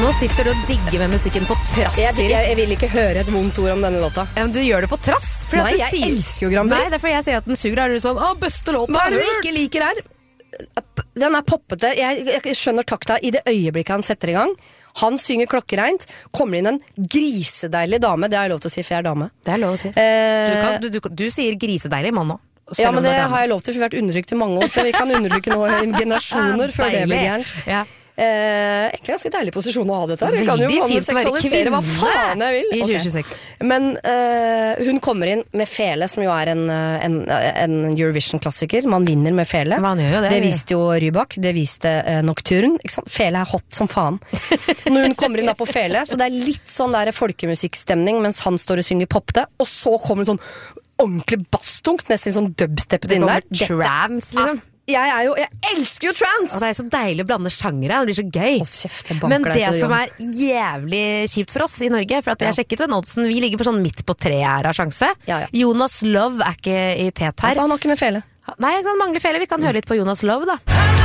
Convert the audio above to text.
Nå sitter du og digger med musikken på trass. Jeg vil ikke høre et vondt ord om denne låta. Ja, men du gjør det på trass. Nei, jeg elsker jo Grand Prix. Nei, det er fordi jeg sier at den suger. Da er du sånn, beste låta. Hva er det du ikke liker her? Den er poppete. Jeg skjønner takta i det øyeblikket han setter i gang. Han synger klokkereint. Kommer inn en grisedeilig dame. Det har jeg lov til å si, for jeg er dame. Det er lov å si. Du sier grisedeilig mann nå. Ja, men det har jeg lov til, for vi har vært undertrykt i mange år, så vi kan undertrykke nå i generasjoner før det blir gærent. Ja. Egentlig ganske deilig posisjon å ha dette her. Vi kan jo seksualisere hva faen jeg vil. I 2026. Okay. Men hun kommer inn med Fele, som jo er en Eurovision-klassiker. Man vinner med Fele. Det viste jo Rybak, det viste Nocturne. Ikke sant? Fele er hot som faen. Når hun kommer inn da på Fele, så det er litt sånn der folkemusikkstemning mens han står og synger popte, og så kommer en sånn ordentlig basstungt, nesten sånn dubsteppet inn der. Trans, liksom. Jeg elsker jo trans! Og det er så deilig å blande sjangere, det blir så gøy. Men det som er jævlig kjipt for oss i Norge, for at vi har sjekket den oddsen, vi ligger på sånn midt på treet her av sjanse. Jonas Love er ikke i tet her. Han har ikke med Fele. Nei, han mangler Fele. Vi kan høre litt på Jonas Love, da.